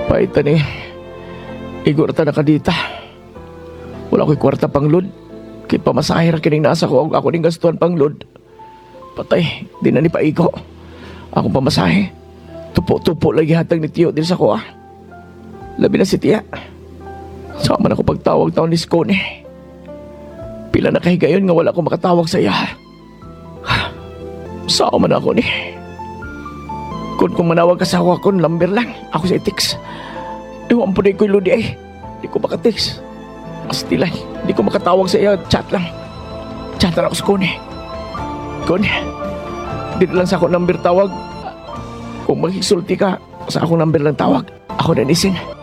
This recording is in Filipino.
Paita ni, igor ta nakadita. Wala ko'y kwarta pang load. Kit pamasahir kining nasa ko, ako ning gastuhan pang load. Patay, di na ni paigo. Akong pamasahe. Tupo-tupo lagi hatag ni Tiyo din sa ko Labi na si Tiya. Saan man ako pagtawag taon ni Skone. Pila na kahigayon nga wala ko makatawag sa iya. Saan man ako ni. Kung manawag ka sa ako, number lang. Ako sa i-text. Iwan po na ko'y lodi ay. Di ko makatext. Astilay. Di ko makatawag sa iya. Chat lang. Chat lang ako sa Kone. Kone. Dito lang sa ako number tawag. Kung magkisulti ka, sa akong number lang tawag. Ako na nising.